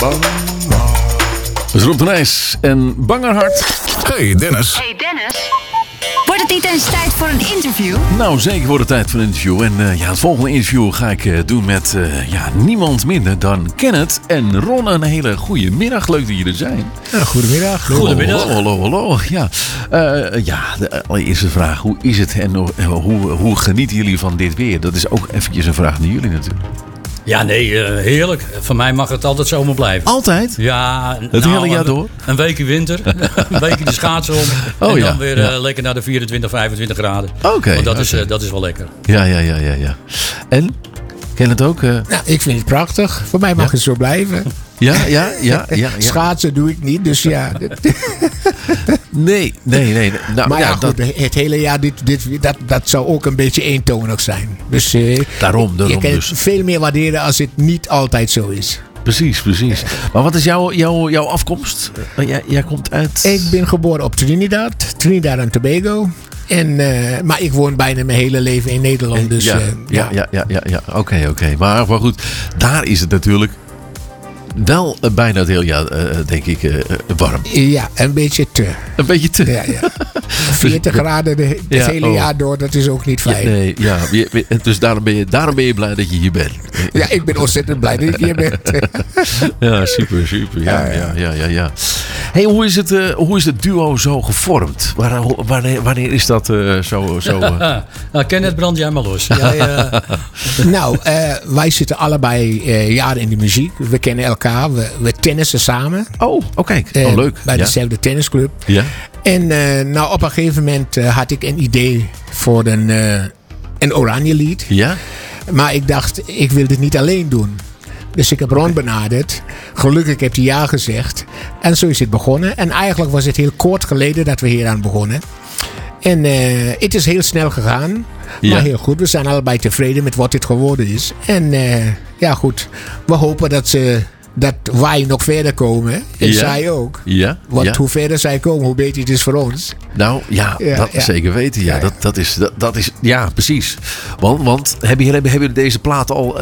Dat is Rob de Nijs en Bangerhart. Hey Dennis. Hey Dennis. Wordt het niet eens tijd voor een interview? Nou, zeker wordt het tijd voor een interview. En het volgende interview ga ik doen met niemand minder dan Kenneth en Ron. Een hele goede middag. Leuk dat jullie er zijn. Ja, goedemiddag. Goedemiddag. Hallo. Ja, de allereerste vraag. Hoe is het en hoe genieten jullie van dit weer? Dat is ook eventjes een vraag naar jullie natuurlijk. Ja, nee, heerlijk. Van mij mag het altijd zomer blijven. Altijd? Ja. Het hele jaar door? Een weekje winter. Een weekje de schaatsen om. En dan weer lekker naar de 24, 25 graden. Oké. Want dat is wel lekker. Ja. En? Ken het ook? Nou, ik vind het prachtig. Voor mij mag het zo blijven. Ja. Schaatsen doe ik niet, dus ja. Nee. Nou, Maar goed, het hele jaar, dat zou ook een beetje eentonig zijn. Dus Daarom je kan dus. het veel meer waarderen als het niet altijd zo is. Precies. Maar wat is jouw afkomst? Jij komt uit... Ik ben geboren op Trinidad en Tobago. Maar ik woon bijna mijn hele leven in Nederland. Dus, ja. Oké. Maar goed, daar is het natuurlijk wel bijna het hele jaar, denk ik, warm. Ja, een beetje te. Een beetje te. Ja. 40 graden het hele jaar door, dat is ook niet fijn. Dus daarom ben je blij dat je hier bent. Ja, ik ben ontzettend blij dat ik hier ben. Ja, super. Ja. Hey, hoe is het duo zo gevormd? Wanneer is dat zo? Nou, Kenneth, brand jij maar los. Nou, wij zitten allebei jaren in de muziek. We kennen elkaar. We tennissen samen. Oh, kijk. Leuk. Bij dezelfde tennisclub. Ja. En op een gegeven moment had ik een idee voor een oranje lied. Ja? Maar ik dacht, ik wil dit niet alleen doen. Dus ik heb Ron benaderd. Gelukkig heb hij ja gezegd. En zo is het begonnen. En eigenlijk was het heel kort geleden dat we hier aan begonnen. En het is heel snel gegaan. Ja. Maar heel goed. We zijn allebei tevreden met wat dit geworden is. En goed. We hopen dat wij nog verder komen. En zij ook. Ja. Want hoe verder zij komen, hoe beter het is voor ons. Nou, dat zeker weten. Ja. Dat is precies. Want hebben jullie deze plaat al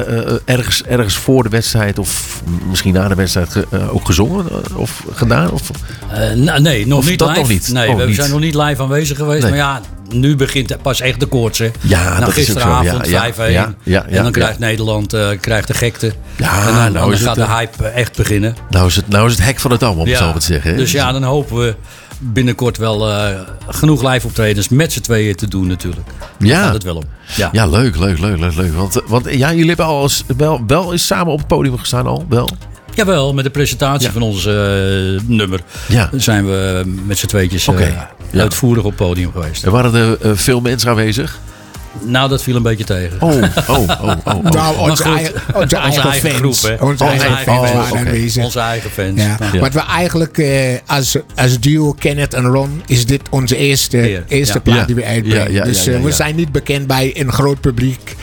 ergens voor de wedstrijd of misschien na de wedstrijd ook gezongen of gedaan? Of? Nee, nog of niet dat live. Nog niet? Nee, we zijn nog niet live aanwezig geweest. Nee. Maar ja, nu begint pas echt de koorts. Ja, dat gisteravond is ook zo. 5-1. En dan krijgt Nederland de gekte. Ja, en dan gaat de hype echt beginnen. Nou is het hek van het allemaal, om het zo te zeggen. Hè? Dus ja, dan hopen we binnenkort wel genoeg live optredens met z'n tweeën te doen natuurlijk. Daar gaat het wel om. Ja, leuk. Want jullie hebben wel eens samen op het podium gestaan al, wel? Jawel, met de presentatie van ons nummer zijn we met z'n tweetjes uitvoerig op het podium geweest. Er waren er veel mensen aanwezig? Nou, dat viel een beetje tegen. Oh. Nou, onze eigen fans. Groep, onze eigen fans waren aanwezig. Onze eigen fans. Ja. Want we eigenlijk als duo Kenneth en Ron is dit onze eerste plaat die we uitbrengen. Dus we zijn niet bekend bij een groot publiek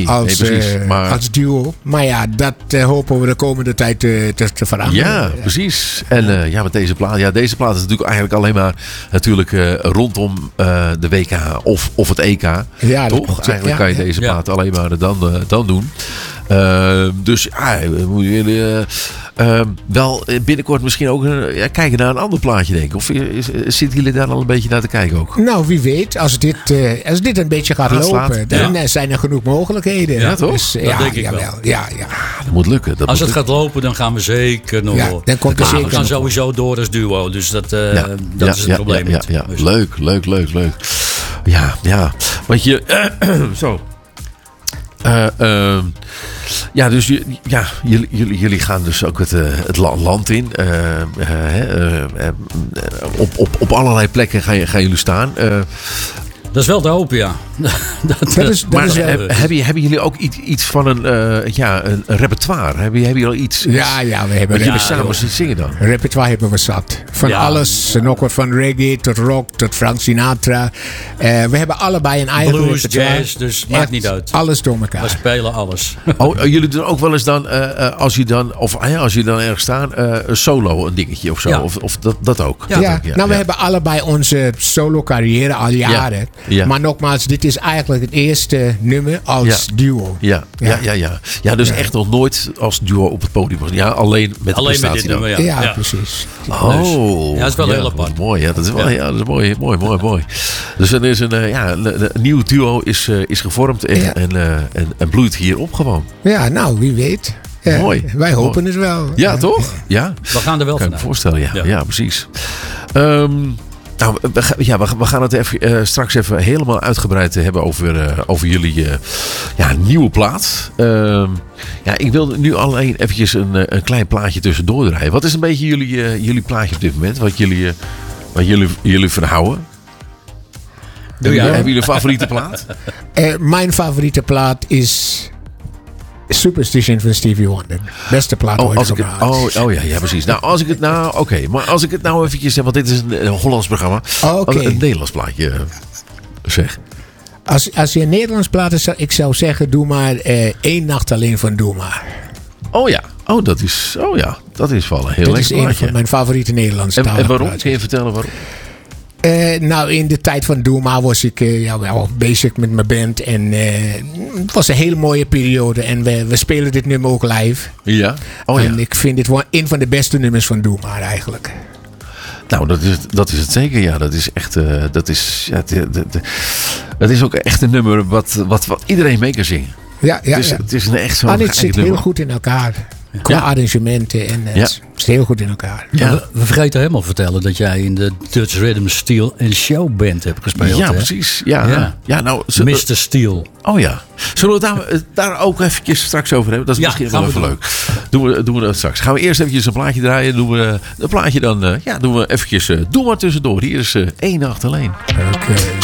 als duo. Maar dat hopen we de komende tijd te veranderen. Ja, precies. En met deze plaat. Ja, deze plaat is natuurlijk eigenlijk alleen maar natuurlijk rondom de WK of het EK. Ja, toch? Eigenlijk kan je deze plaat alleen maar dan doen. Dus moeten jullie wel binnenkort misschien ook kijken naar een ander plaatje, denk ik. Of zitten jullie daar al een beetje naar te kijken ook? Nou, wie weet. Als dit een beetje gaat lopen, dan zijn er genoeg mogelijkheden. Ja, toch? Dus, dat denk ik wel. Ja. Dat moet lukken. Als het gaat lopen, dan gaan we zeker nog wel. Dan komt er zeker we gaan sowieso door als duo. Dus dat is het probleem niet. Ja. Dus. Leuk. Ja. Want je... zo... dus jullie gaan dus ook het land in. Op allerlei plekken gaan jullie staan. Dat is wel te hopen, ja. Hebben jullie ook iets van een repertoire? Hebben jullie al iets? Ja, we hebben jullie samen zingen dan? Repertoire hebben we zat. Van alles. En ook wat van reggae tot rock tot Frank Sinatra. We hebben allebei een eigen blues, repertoire. jazz, dus maakt niet uit. Alles door elkaar. We spelen alles. Jullie doen ook wel eens dan, als je dan ergens staan, solo een dingetje of zo? Ja. Of dat ook? Ja. We hebben allebei onze solo carrière al jaren. Ja. Maar nogmaals, dit is eigenlijk het eerste nummer als duo. Ja, dus echt nog nooit als duo op het podium. Ja, alleen met de prestatie met dit nummer, ja, precies. Oh. Ja, dat is wel heel apart. Mooi, ja. Dat is wel dat is mooi. Dus er is een nieuw duo is gevormd en bloeit hier op gewoon. Ja, nou, wie weet. Mooi. Wij hopen het wel. Ja, toch? Ja. We gaan er wel kan vanuit. me voorstellen, ja, precies. Nou, we gaan het straks even helemaal uitgebreid hebben over jullie nieuwe plaat. Ik wilde nu alleen eventjes een klein plaatje tussendoor draaien. Wat is een beetje jullie plaatje op dit moment? Wat jullie verhouden? Hebben jullie een favoriete plaat? Mijn favoriete plaat is Superstition van Stevie Wonder. Beste plaat ooit gemaakt. Ja, precies. Nou, maar als ik het nou eventjes zeg, want dit is een Hollands programma. Een Nederlands plaatje zeg. Als je een Nederlands plaat is, ik zou zeggen, doe maar 1 nacht alleen van Doe maar. Oh ja. Dat is wel een heel lekker plaatje. Dat is een van mijn favoriete Nederlandse talen. En waarom? Kun je vertellen waarom? Nou, in de tijd van Doe maar was ik wel bezig met mijn band. En het was een hele mooie periode. En we spelen dit nummer ook live. Ja? En ik vind dit wel een van de beste nummers van Doe maar eigenlijk. Nou, dat is het zeker. Ja, dat is echt. Het is ook echt een nummer wat iedereen mee kan zingen. Ja. Het is een echt zo'n. Het zit heel goed in elkaar. Qua arrangementen en het zit heel goed in elkaar. Ja. We vergeten helemaal te vertellen dat jij in de Dutch Rhythm Steel & Show Band hebt gespeeld. Ja, precies. Ja, nou, Mr. Steel. Oh ja. Zullen we het daar ook eventjes straks over hebben? Dat is misschien wel even leuk. Doen we dat straks. Gaan we eerst eventjes een plaatje draaien. Doen we een plaatje dan. Doen we eventjes Doe maar tussendoor. Hier is 1 nacht alleen. Oké.